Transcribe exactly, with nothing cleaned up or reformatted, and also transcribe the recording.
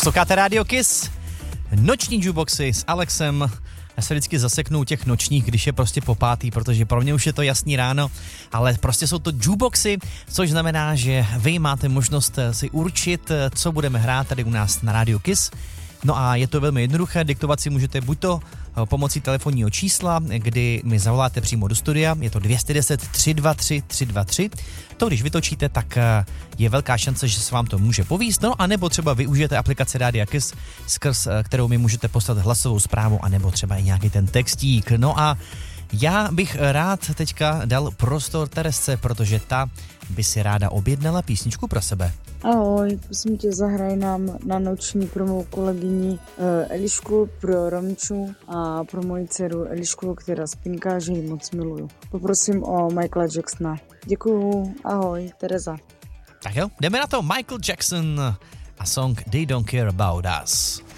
Posloucháte Radio Kiss, noční jukeboxy s Alexem. Já se vždycky zaseknu u těch nočních, když je prostě po pátý, protože pro mě už je to jasný ráno, ale prostě jsou to jukeboxy, což znamená, že vy máte možnost si určit, co budeme hrát tady u nás na Radio Kiss. No a je to velmi jednoduché, diktovat si můžete buď to pomocí telefonního čísla, kdy mi zavoláte přímo do studia, je to dvě stě deset, tři dva tři, tři dva tři. To když vytočíte, tak je velká šance, že se vám to může povíst, no a nebo třeba využijete aplikaci Rádia Kiss, skrz kterou mi můžete poslat hlasovou zprávu, a nebo třeba i nějaký ten textík. No a já bych rád teďka dal prostor Teresce, protože ta by si ráda objednala písničku pro sebe. Ahoj, prosím tě, zahraj nám na noční pro mou kolegyni uh, Elišku, pro Romču a pro moji dceru Elišku, která spinká, že ji moc miluju. Poprosím o Michaela Jacksona. Děkuju, ahoj, Tereza. Tak jo, jdeme na to, Michael Jackson a song They Don't Care About Us.